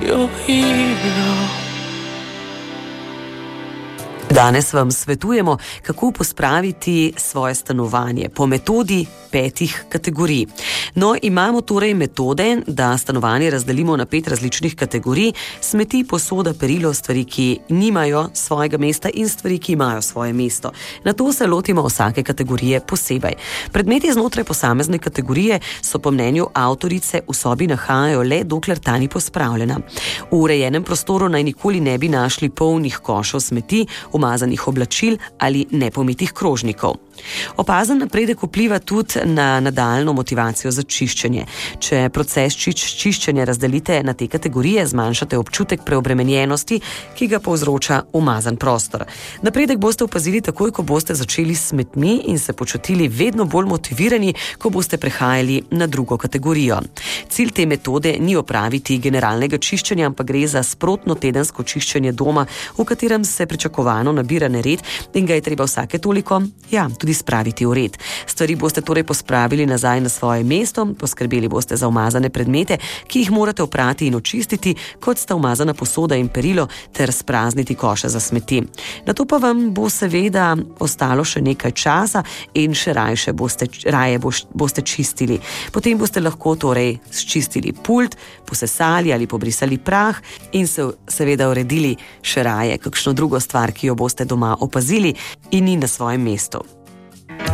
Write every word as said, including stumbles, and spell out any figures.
your hero. Danes vam svetujemo, kako pospraviti svoje stanovanje po metodi petih kategorij. No, imamo torej metode, da stanovanje razdelimo na pet različnih kategorij: smeti, posoda, perilo, stvari, ki nimajo svojega mesta, in stvari, ki imajo svoje mesto. Nato se lotimo vsake kategorije posebej. Predmeti znotraj posamezne kategorije so po mnenju avtorice v sobi nahajajo le, dokler ta ni pospravljena. V urejenem prostoru naj nikoli ne bi našli polnih košov smeti, umazanih oblačil ali nepomitih krožnikov. Opazen napredek vpliva tudi na nadaljnjo motivacijo za čiščenje. Če proces čič, čiščenja razdelite na te kategorije, zmanjšate občutek preobremenjenosti, ki ga povzroča umazan prostor. Napredek boste opazili takoj, ko boste začeli s smetmi in se počutili vedno bolj motivirani, ko boste prehajali na drugo kategorijo. Cilj te metode ni opraviti generalnega čiščenja, ampak gre za sprotno tedensko čiščenje doma, v katerem se pričakovano nabira nered in ga je treba vsake toliko, ja, tudi spraviti v red. Stvari boste torej pospravili nazaj na svoje mesto, poskrbeli boste za umazane predmete, ki jih morate oprati in očistiti, kot sta umazana posoda in perilo, ter sprazniti koše za smeti. Nato pa vam bo seveda ostalo še nekaj časa in še raje boste, raje boste čistili. Potem boste lahko torej sčistili pult, posesali ali pobrisali prah in se seveda uredili še raje kakšno drugo stvar, ki jo boste doma opazili in ni na svojem mestu.